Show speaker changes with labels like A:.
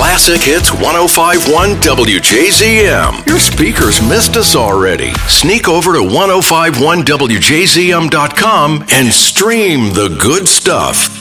A: Classic Hits 1051 WJZM. Your speakers missed us already. Sneak over to 1051WJZM.com and stream the good stuff.